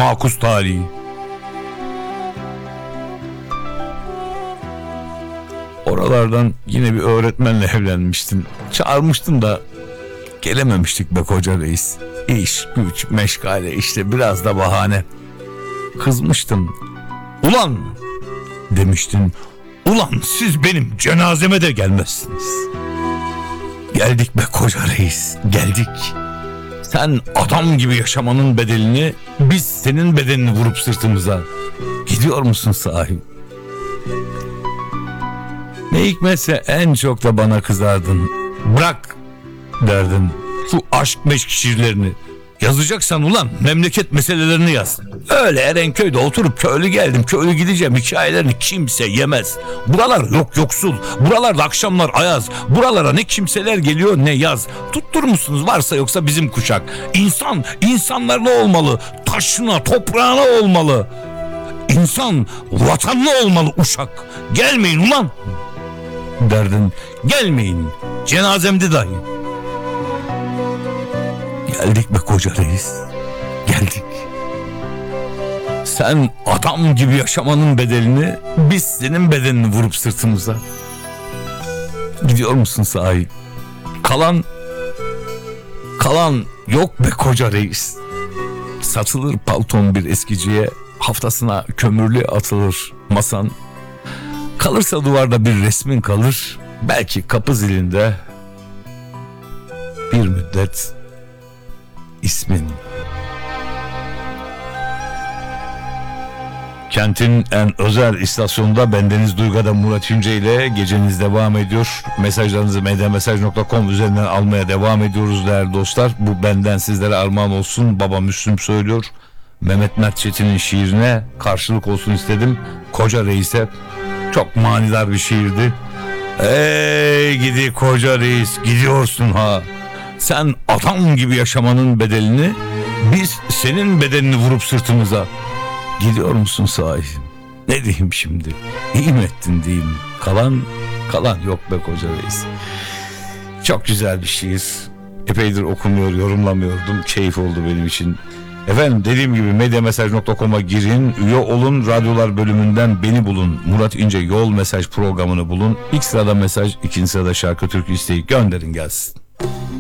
makus talihi. Oralardan yine bir öğretmenle evlenmiştin. Çağırmıştın da gelememiştik be koca reis. İş, güç, meşgale, işte biraz da bahane. Kızmıştın. Ulan demiştin. Ulan siz benim cenazeme de gelmezsiniz. Geldik be koca reis, geldik. Sen adam gibi yaşamanın bedelini, biz senin bedenini vurup sırtımıza. Gidiyor musun sahi? Ne hikmetse en çok da bana kızardın. Bırak derdin şu aşk meşk şiirlerini. Yazacaksan ulan memleket meselelerini yaz. Öyle Erenköy'de oturup köylü geldim köylü gideceğim hikayelerini kimse yemez. Buralar yok yoksul. Buralarda akşamlar ayaz. Buralara ne kimseler geliyor ne yaz. Tutturmuşsunuz varsa yoksa bizim kuşak. İnsanlar ne olmalı? Taşına toprağına olmalı. İnsan vatanlı olmalı uşak. Gelmeyin ulan derdin. Gelmeyin. Cenazemde dahi. Geldik be koca reis. Geldik. Sen adam gibi yaşamanın bedelini, biz senin bedenini vurup sırtımıza. Gidiyor musun sahi? Kalan yok be koca reis. Satılır palton bir eskiciye, haftasına kömürlü atılır masan. Kalırsa duvarda bir resmin kalır, belki kapı zilinde bir müddet ismin. Kentin en özel istasyonunda bendeniz Duyga'da Murat İnce ile geceniz devam ediyor. Mesajlarınızı medyamesaj.com üzerinden almaya devam ediyoruz değerli dostlar. Bu benden sizlere armağan olsun. Baba Müslüm söylüyor. Mehmet Mert Çetin'in şiirine karşılık olsun istedim. Koca Reis'e çok manidar bir şiirdi. Ey gidi koca reis, gidiyorsun ha. Sen adam gibi yaşamanın bedelini, biz senin bedenini vurup sırtımıza. Gidiyor musun sahi? Ne diyeyim şimdi? İyi mi ettin diyeyim. Kalan yok be koca reis. Çok güzel bir şiir. Epeydir okumuyor, yorumlamıyordum. Keyif oldu benim için. Efendim dediğim gibi medyamesaj.com'a girin, üye olun, radyolar bölümünden beni bulun, Murat İnce Yol Mesaj programını bulun. İlk sırada mesaj, ikinci sırada şarkı türkü isteği gönderin gelsin.